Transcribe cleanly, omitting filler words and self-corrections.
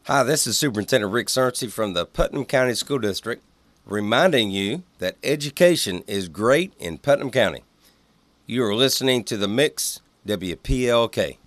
Hi, this is Superintendent Rick Cerncy from the Putnam County School District, reminding you that education is great in Putnam County. You are listening to The Mix, WPLK.